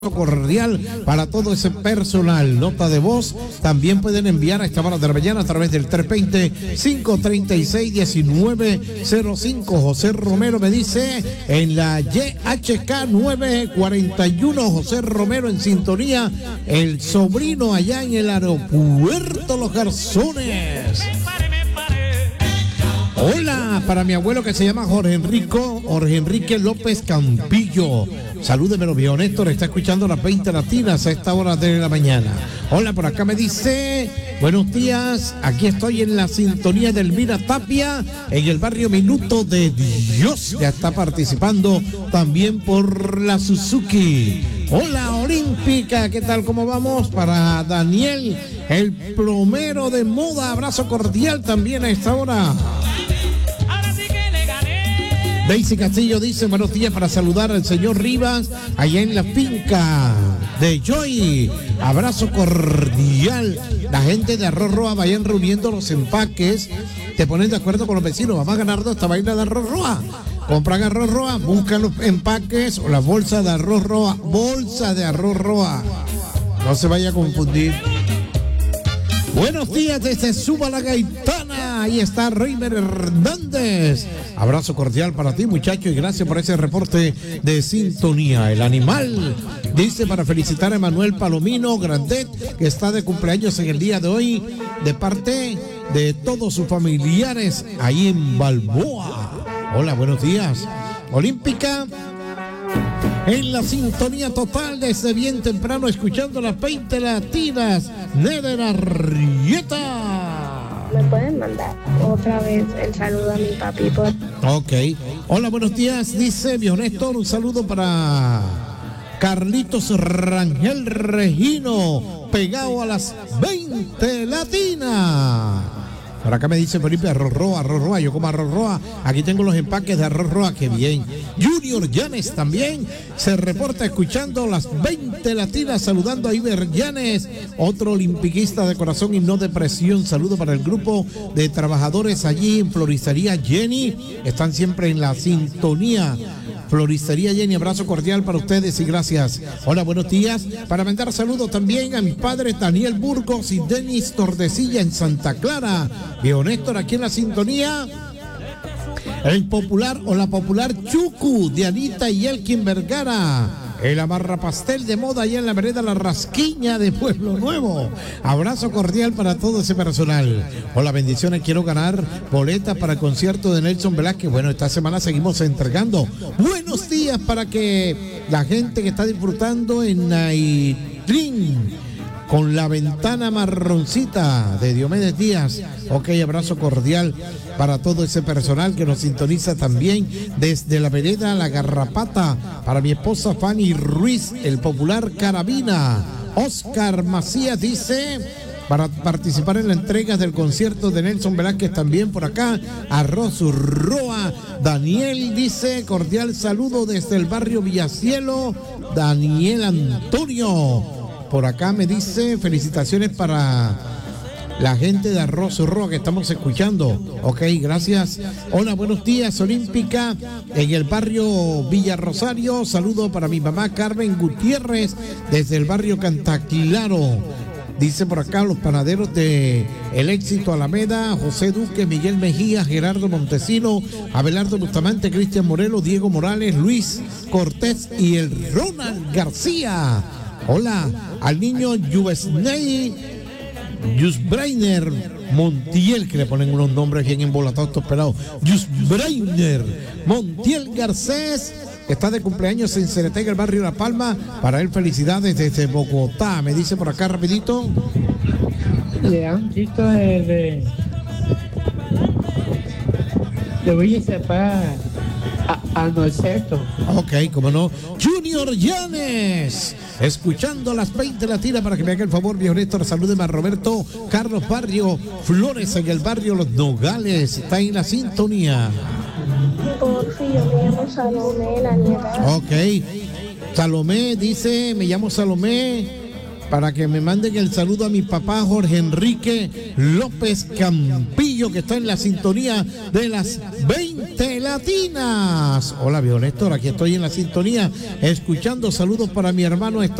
cordial para todo ese personal. Nota de voz también pueden enviar a esta hora de la mañana a través del 320-536-1905. José Romero me dice en la YHK 941. José Romero en sintonía, el sobrino allá en el aeropuerto Los Garzones. Hola, para mi abuelo que se llama Jorge Enrique López Campillo. Salúdemelo, viejo Néstor, está escuchando las 20 latinas a esta hora de la mañana. Hola, por acá me dice, buenos días, aquí estoy en la sintonía de Elvira Tapia, en el barrio Minuto de Dios. Ya está participando también por la Suzuki. Hola, Olímpica, ¿qué tal? ¿Cómo vamos? Para Daniel, el plomero de moda, abrazo cordial también a esta hora. Daisy Castillo dice, buenos días, para saludar al señor Rivas, allá en la finca de Joy. Abrazo cordial. La gente de Arroz Roa vayan reuniendo los empaques, te ponen de acuerdo con los vecinos, vamos a ganar esta vaina de Arroz Roa. Compran Arroz Roa, buscan los empaques o la bolsa de Arroz Roa, bolsa de Arroz Roa. No se vaya a confundir. Buenos días desde Suba la Gaitana. Ahí está Reimer Hernández. Abrazo cordial para ti, muchacho, y gracias por ese reporte de sintonía. El animal dice para felicitar a Manuel Palomino Grandet, que está de cumpleaños en el día de hoy, de parte de todos sus familiares ahí en Balboa. Hola, buenos días. Olímpica en la sintonía total desde bien temprano, escuchando las 20 latinas. Neder Arrieta. ¿Me pueden mandar otra vez el saludo a mi papi? Ok. Hola, buenos días. Dice viejo Néstor, un saludo para Carlitos Rangel Regino, pegado a las 20 latinas. Por acá me dice Felipe, arroz roa, yo como arroz roa, aquí tengo los empaques de arroz roa, qué bien. Junior Llanes también se reporta escuchando las 20 latinas, saludando a Iber Llanes, otro olimpiquista de corazón y no de presión. Saludo para el grupo de trabajadores allí en Floristería Jenny, están siempre en la sintonía. Floristería Jenny, abrazo cordial para ustedes y gracias. Hola, buenos días. Para mandar saludos también a mis padres Daniel Burgos y Denis Tordesilla en Santa Clara. Viejo Néstor aquí en la sintonía. El popular o la popular Chucu de Anita y Elkin Vergara. El amarra pastel de moda allá en la vereda La Rasquiña de Pueblo Nuevo. Abrazo cordial para todo ese personal. Hola, bendiciones. Quiero ganar boletas para el concierto de Nelson Velázquez. Bueno, esta semana seguimos entregando. Buenos días para que la gente que está disfrutando en Naitlín con la ventana marroncita de Diomedes Díaz. Ok, abrazo cordial para todo ese personal que nos sintoniza también desde la vereda La Garrapata. Para mi esposa Fanny Ruiz, el popular Carabina. Oscar Macías dice, para participar en la entrega del concierto de Nelson Velázquez también por acá. Arroz Roa. Daniel dice, cordial saludo desde el barrio Villacielo. Daniel Antonio. Por acá me dice, felicitaciones para la gente de Arroz Roa que estamos escuchando. Ok, gracias. Hola, buenos días, Olímpica. En el barrio Villa Rosario, saludo para mi mamá Carmen Gutiérrez desde el barrio Cantaclaro. Dice por acá los panaderos de El Éxito Alameda, José Duque, Miguel Mejía, Gerardo Montesino, Abelardo Bustamante, Cristian Morelos, Diego Morales, Luis Cortés y el Ronald García. Hola, al niño Yuvesney Jusbrainer Montiel, que le ponen unos nombres bien embolatados estos pelados. Jusbrainer Montiel Garcés, que está de cumpleaños en Ceretega, el barrio La Palma. Para él, felicidades desde Bogotá. Me dice por acá rapidito. Le han visto de Villa Sepa a Norceto. Ok, como no. Junior Llanes, escuchando las 20 latinas para que me haga el favor, viejo Néstor. Salúdeme a Roberto Carlos Barrio Flores en el barrio Los Nogales. Está en la sintonía. Por fin, yo me llamo Salomé, la nieta. Ok. Salomé dice, me llamo Salomé. para que me manden el saludo a mi papá Jorge Enrique López Campillo, que está en la sintonía de las 20 latinas. Hola, viejo Néstor, aquí estoy en la sintonía, escuchando. Saludos para mi hermano